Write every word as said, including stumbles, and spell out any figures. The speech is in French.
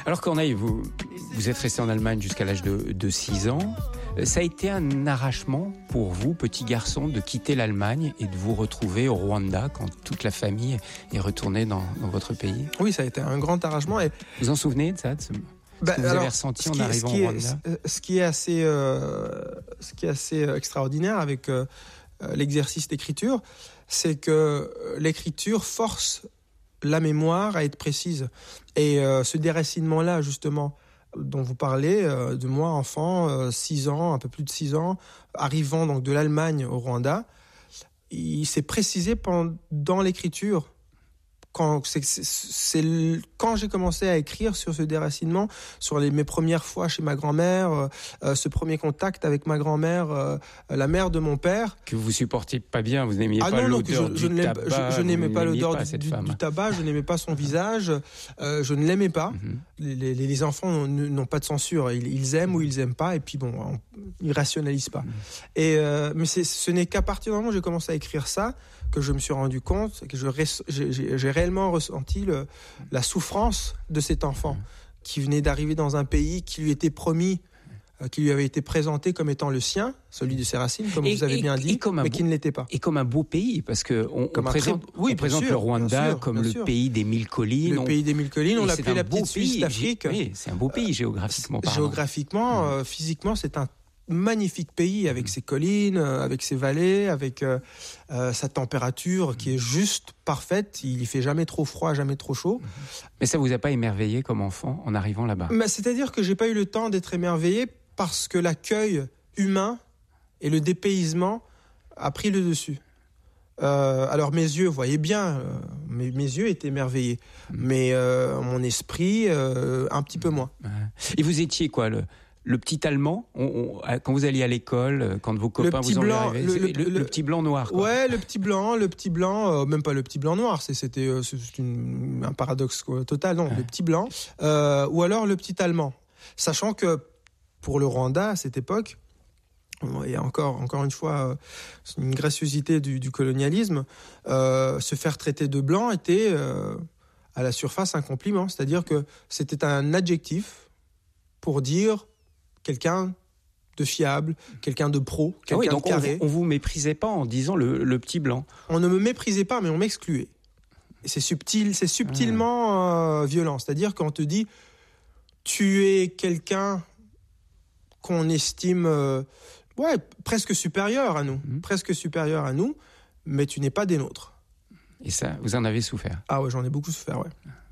Alors Corneille, vous, vous êtes resté en Allemagne jusqu'à l'âge de, de six ans. Ça a été un arrachement pour vous, petit garçon, de quitter l'Allemagne et de vous retrouver au Rwanda quand toute la famille est retournée dans, dans votre pays? Oui, ça a été un grand arrachement. Et... Vous en souvenez de ça, de ce... Bah, ce que vous alors, avez ressenti en qui, arrivant qui au Rwanda? est, Ce qui est assez, euh, ce qui est assez extraordinaire avec euh, l'exercice d'écriture, c'est que l'écriture force la mémoire à être précise. Et euh, ce déracinement-là, justement, dont vous parlez, euh, de moi, enfant, euh, six ans, un peu plus de six ans, arrivant donc de l'Allemagne au Rwanda, il s'est précisé pendant l'écriture. Quand, c'est, c'est, c'est quand j'ai commencé à écrire sur ce déracinement, sur les, mes premières fois chez ma grand-mère, euh, ce premier contact avec ma grand-mère, euh, la mère de mon père. Que vous supportiez pas bien, vous n'aimiez ah pas non, l'odeur non, je, du je tabac. Je, je n'aimais pas l'odeur pas du, du, femme. du tabac, je n'aimais pas son visage, euh, je ne l'aimais pas. Mm-hmm. Les, les, les enfants n'ont pas de censure, ils, ils aiment ou ils aiment pas, et puis bon, on, ils rationalisent pas. Mm-hmm. Et euh, mais c'est, ce n'est qu'à partir du moment où j'ai commencé à écrire ça que je me suis rendu compte, que je, j'ai, j'ai, j'ai réellement ressenti le, la souffrance de cet enfant mmh. qui venait d'arriver dans un pays qui lui était promis, euh, qui lui avait été présenté comme étant le sien, celui de ses racines, comme et, vous avez et, bien dit, mais beau, qui ne l'était pas. Et comme un beau pays, parce qu'on on présente, très, oui, on présente sûr, le Rwanda sûr, comme le sûr. pays des mille collines. Le on... pays des mille collines, on l'appelait la petite Suisse pays, d'Afrique. Oui, c'est un beau pays géographiquement parlant. Géographiquement, mmh. euh, physiquement, c'est un magnifique pays avec mmh. ses collines, euh, avec ses vallées, avec euh, euh, sa température qui est juste parfaite. Il ne fait jamais trop froid, jamais trop chaud. Mais ça vous a pas émerveillé comme enfant en arrivant là-bas? Mais c'est-à-dire que j'ai pas eu le temps d'être émerveillé parce que l'accueil humain et le dépaysement a pris le dessus. Euh, alors mes yeux voyaient bien, euh, mes, mes yeux étaient émerveillés, mmh. mais euh, mon esprit euh, un petit peu moins. Et vous étiez quoi le Le petit allemand, on, on, quand vous alliez à l'école, quand vos copains vous ont vu arriver, le, le, le, le petit blanc noir. Quoi. Ouais, le petit blanc, le petit blanc, euh, même pas le petit blanc noir, c'est, c'était euh, c'est une, un paradoxe quoi, total, non, ouais. Le petit blanc, euh, ou alors le petit allemand. Sachant que pour le Rwanda à cette époque, et encore, encore une fois, euh, c'est une graciosité du, du colonialisme, euh, se faire traiter de blanc était euh, à la surface un compliment, c'est-à-dire que c'était un adjectif pour dire quelqu'un de fiable, quelqu'un de pro, quelqu'un ah oui, donc de carré. On ne vous méprisait pas en disant le, le petit blanc. On ne me méprisait pas, mais on m'excluait. Et c'est subtil, c'est subtilement ah. euh, violent. C'est-à-dire qu'on te dit, tu es quelqu'un qu'on estime euh, ouais, presque supérieur à nous, mmh. presque supérieur à nous, mais tu n'es pas des nôtres. Et ça, vous en avez souffert? Ah ouais, j'en ai beaucoup souffert, ouais.